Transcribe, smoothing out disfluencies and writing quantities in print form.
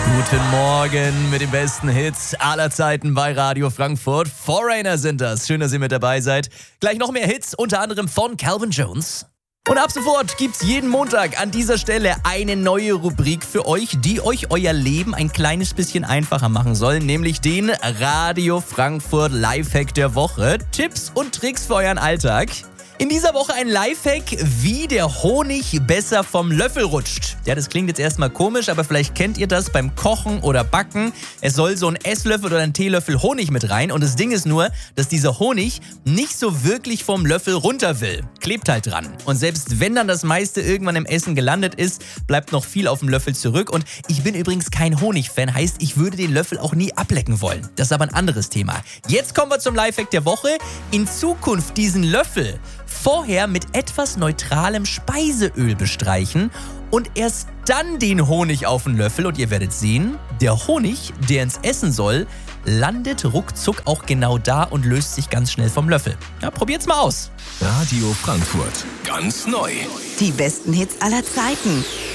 Guten Morgen mit den besten Hits aller Zeiten bei Radio Frankfurt. Foreigner sind das. Schön, dass ihr mit dabei seid. Gleich noch mehr Hits, unter anderem von Calvin Jones. Und ab sofort gibt's jeden Montag an dieser Stelle eine neue Rubrik für euch, die euch euer Leben ein kleines bisschen einfacher machen soll, nämlich den Radio Frankfurt Lifehack der Woche. Tipps und Tricks für euren Alltag. In dieser Woche ein Lifehack, wie der Honig besser vom Löffel rutscht. Ja, das klingt jetzt erstmal komisch, aber vielleicht kennt ihr das beim Kochen oder Backen. Es soll so ein Esslöffel oder ein Teelöffel Honig mit rein. Und das Ding ist nur, dass dieser Honig nicht so wirklich vom Löffel runter will. Klebt halt dran. Und selbst wenn dann das meiste irgendwann im Essen gelandet ist, bleibt noch viel auf dem Löffel zurück. Und ich bin übrigens kein Honig-Fan, heißt, ich würde den Löffel auch nie ablecken wollen. Das ist aber ein anderes Thema. Jetzt kommen wir zum Lifehack der Woche. In Zukunft diesen Löffel vorher mit etwas neutralem Speiseöl bestreichen und erst dann den Honig auf den Löffel. Und ihr werdet sehen, der Honig, der ins Essen soll, landet ruckzuck auch genau da und löst sich ganz schnell vom Löffel. Ja, probiert's mal aus. Radio Frankfurt. Ganz neu. Die besten Hits aller Zeiten.